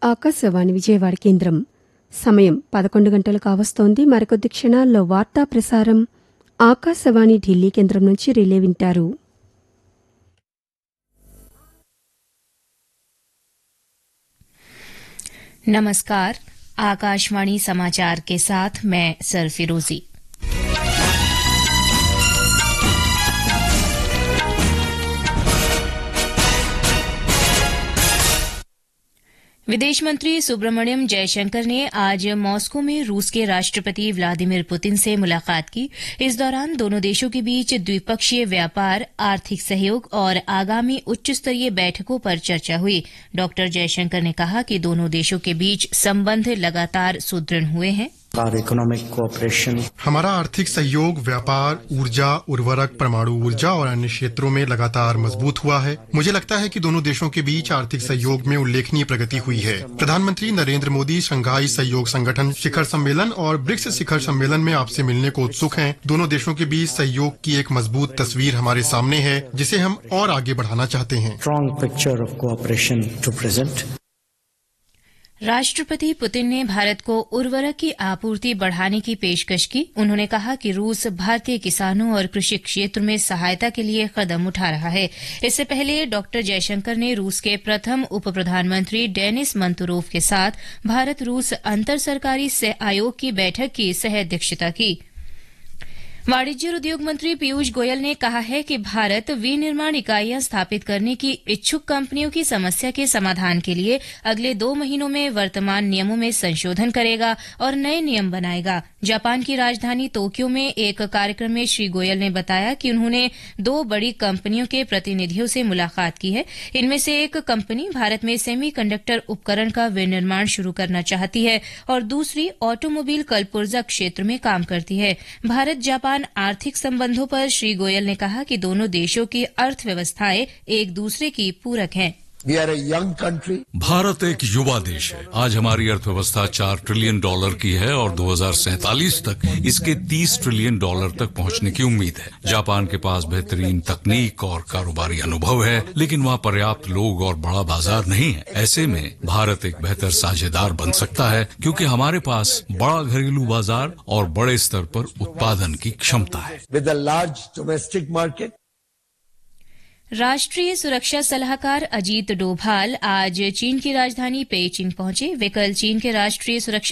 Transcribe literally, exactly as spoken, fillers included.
ఆకాశవాణి విజయవాడ కేంద్రం. సమయం పదకొండు గంటలు కావస్తోంది. మరికొద్ది క్షణాల్లో వార్తా ప్రసారం ఆకాశవాణి ఢిల్లీ కేంద్రం నుంచి రిలే వింటారు. नमस्कार, आकाशवाणी समाचार के साथ मैं सरफिरोजी। विदेश मंत्री सुब्रमण्यम जयशंकर ने आज मॉस्को में रूस के राष्ट्रपति व्लादिमीर पुतिन से मुलाकात की। इस दौरान दोनों देशों के बीच द्विपक्षीय व्यापार, आर्थिक सहयोग और आगामी उच्च स्तरीय बैठकों पर चर्चा हुई। डॉ जयशंकर ने कहा कि दोनों देशों के बीच संबंध लगातार सुदृढ़ हुए हैं। हमारा आर्थिक सहयोग, व्यापार, ऊर्जा, उर्वरक, परमाणु ऊर्जा और अन्य क्षेत्रों में लगातार मजबूत हुआ है। मुझे लगता है कि दोनों देशों के बीच आर्थिक सहयोग में उल्लेखनीय प्रगति हुई है। प्रधानमंत्री नरेंद्र मोदी शंघाई सहयोग संगठन शिखर सम्मेलन और ब्रिक्स शिखर सम्मेलन में आपसे मिलने को उत्सुक हैं। दोनों देशों के बीच सहयोग की एक मजबूत तस्वीर हमारे सामने है, जिसे हम और आगे बढ़ाना चाहते हैं। राष्ट्रपति पुतिन ने भारत को उर्वरक की आपूर्ति बढ़ाने की पेशकश की। उन्होंने कहा कि रूस भारतीय किसानों और कृषि क्षेत्र में सहायता के लिए कदम उठा रहा है। इससे पहले डॉ जयशंकर ने रूस के प्रथम उप प्रधानमंत्री डेनिस मंतुरोव के साथ भारत रूस अंतर सरकारी आयोग की बैठक की सह अध्यक्षता की। वाणिज्य और उद्योग मंत्री पीयूष गोयल ने कहा है कि भारत विनिर्माण इकाइयां स्थापित करने की इच्छुक कंपनियों की समस्या के समाधान के लिए अगले दो महीनों में वर्तमान नियमों में संशोधन करेगा और नए नियम बनाएगा। जापान की राजधानी तोक्यो में एक कार्यक्रम में श्री गोयल ने बताया कि उन्होंने दो बड़ी कंपनियों के प्रतिनिधियों से मुलाकात की है। इनमें से एक कंपनी भारत में सेमीकंडक्टर उपकरण का विनिर्माण शुरू करना चाहती है और दूसरी ऑटोमोबाइल कलपुर्जा क्षेत्र में काम करती है। भारत जापान आर्थिक संबंधों पर श्री गोयल ने कहा कि दोनों देशों की अर्थव्यवस्थाएं एक दूसरे की पूरक हैं। भारत एक युवा देश है। आज हमारी अर्थव्यवस्था चार ट्रिलियन डॉलर की है और दो हज़ार सैंतालीस तक इसके तीस ट्रिलियन डॉलर तक पहुंचने की उम्मीद है। जापान के पास बेहतरीन तकनीक और कारोबारी अनुभव है, लेकिन वहाँ पर्याप्त लोग और बड़ा बाजार नहीं है। ऐसे में भारत एक बेहतर साझेदार बन सकता है, क्योंकि हमारे पास बड़ा घरेलू बाजार और बड़े स्तर पर उत्पादन की क्षमता है। With a large domestic market. राष्ट्रीय सुरक्षा सलाहकार अजीत डोभाल आज चीन की राजधानी पेइचिंग पहुंचे। वे कल चीन के राष्ट्रीय सुरक्षा